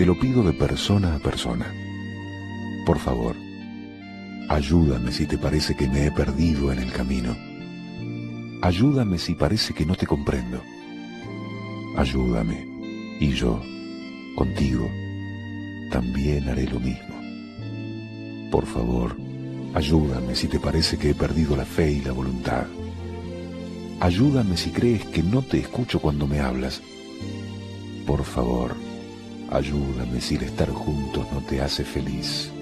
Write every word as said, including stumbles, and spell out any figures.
Te lo pido de persona a persona. Por favor, ayúdame si te parece que me he perdido en el camino. Ayúdame si parece que no te comprendo. Ayúdame, y yo, contigo, también haré lo mismo. Por favor, ayúdame si te parece que he perdido la fe y la voluntad. Ayúdame si crees que no te escucho cuando me hablas. Por favor, ayúdame si el estar juntos no te hace feliz.